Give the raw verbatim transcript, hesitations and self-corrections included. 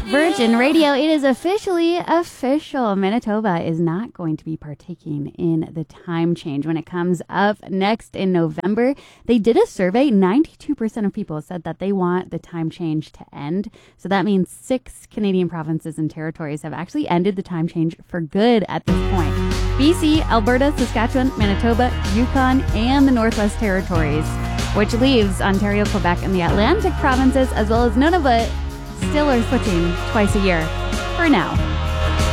Virgin Radio, it is officially official. Manitoba is not going to be partaking in the time change when it comes up next in November. They did a survey. ninety-two percent of people said that they want the time change to end. So that means six Canadian provinces and territories have actually ended the time change for good at this point. B C, Alberta, Saskatchewan, Manitoba, Yukon, and the Northwest Territories, which leaves Ontario, Quebec, and the Atlantic provinces, as well as Nunavut, still are switching twice a year for now.